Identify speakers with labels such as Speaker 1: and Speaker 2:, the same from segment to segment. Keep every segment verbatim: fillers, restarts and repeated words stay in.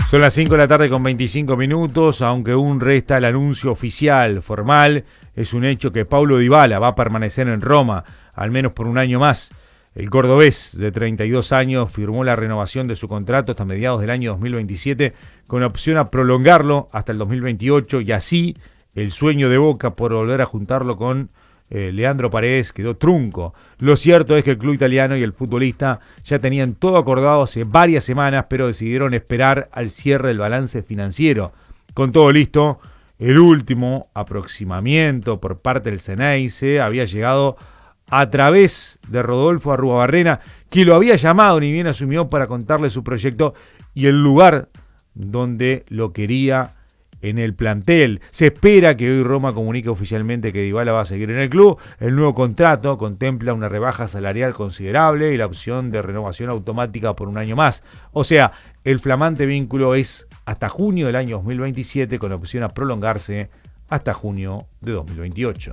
Speaker 1: Son las cinco de la tarde con veinticinco minutos, aunque aún resta el anuncio oficial, formal. Es un hecho que Paulo Dybala va a permanecer en Roma, al menos por un año más. El cordobés de treinta y dos años firmó la renovación de su contrato hasta mediados del año dos mil veintisiete, con opción a prolongarlo hasta el dos mil veintiocho, y así el sueño de Boca por volver a juntarlo con eh, Leandro Paredes quedó trunco. Lo cierto es que el club italiano y el futbolista ya tenían todo acordado hace varias semanas, pero decidieron esperar al cierre del balance financiero. Con todo listo, el último aproximamiento por parte del Ceneice había llegado a través de Rodolfo Arruabarrena, que lo había llamado ni bien asumió para contarle su proyecto y el lugar donde lo quería en el plantel. Se espera que hoy Roma comunique oficialmente que Dybala va a seguir en el club. El nuevo contrato contempla una rebaja salarial considerable y la opción de renovación automática por un año más. O sea, el flamante vínculo es hasta junio del año dos mil veintisiete, con opción a prolongarse hasta junio de dos mil veintiocho.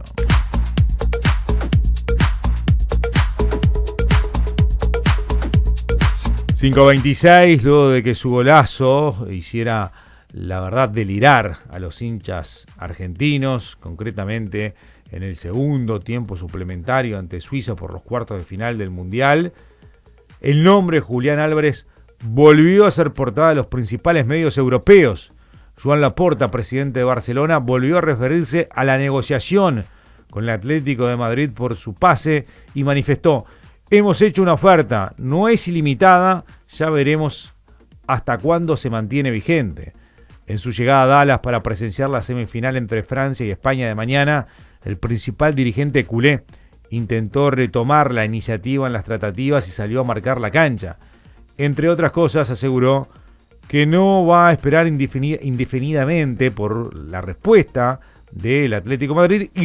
Speaker 1: cinco veintiséis, luego de que su golazo hiciera, la verdad, delirar a los hinchas argentinos, concretamente en el segundo tiempo suplementario ante Suiza por los cuartos de final del Mundial, el nombre Julián Álvarez volvió a ser portada de los principales medios europeos. Joan Laporta, presidente de Barcelona, volvió a referirse a la negociación con el Atlético de Madrid por su pase y manifestó: hemos hecho una oferta, no es ilimitada, ya veremos hasta cuándo se mantiene vigente. En su llegada a Dallas para presenciar la semifinal entre Francia y España de mañana, el principal dirigente culé intentó retomar la iniciativa en las tratativas y salió a marcar la cancha. Entre otras cosas, aseguró que no va a esperar indefinidamente por la respuesta del Atlético de Madrid y